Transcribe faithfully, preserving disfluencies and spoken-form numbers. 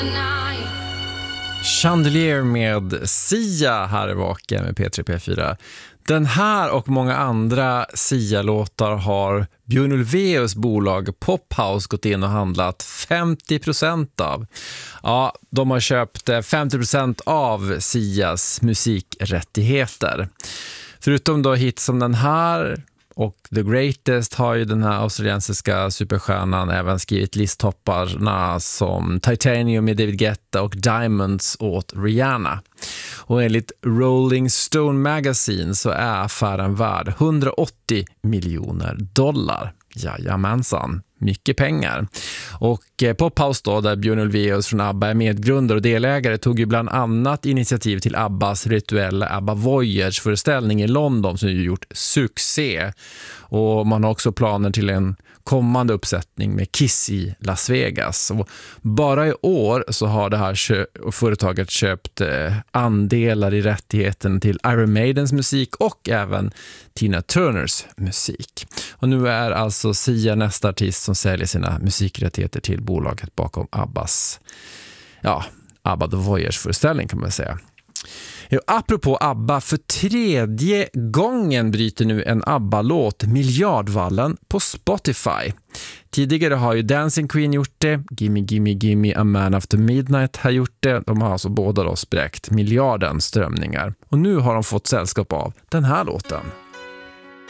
Chandelier med Sia här i Vaken med P tre P fyra. Den här och många andra Sia-låtar har Björn Ulvaeus bolag Pophouse gått in och handlat femtio procent av. Ja, de har köpt femtio procent av Sias musikrättigheter. Förutom då hits som den här och The Greatest har ju den här australiensiska superstjärnan även skrivit listtopparna som Titanium med David Guetta och Diamonds åt Rihanna. Och enligt Rolling Stone Magazine så är affären värd hundraåttio miljoner dollar. Jajamensan, mycket pengar. Och eh, Pophouse då, där Björn Ulvaeus från ABBA är medgrundare och delägare, tog ju bland annat initiativ till ABBAs rituella ABBA Voyage-föreställning i London som ju gjort succé. Och man har också planer till en kommande uppsättning med Kiss i Las Vegas. Och bara i år så har det här kö- företaget köpt eh, andelar i rättigheten till Iron Maidens musik och även Tina Turners musik. Och nu är alltså Sia nästa artist som säljer sina musikrättigheter till bolaget bakom ABBAs, ja, ABBA The Voyage-föreställning kan man säga. Ja, apropå ABBA, för tredje gången bryter nu en ABBA-låt miljardvallen på Spotify. Tidigare har ju Dancing Queen gjort det, Gimme Gimme Gimme A Man After Midnight har gjort det. De har alltså båda då spräckt miljarden strömningar. Och nu har de fått sällskap av den här låten.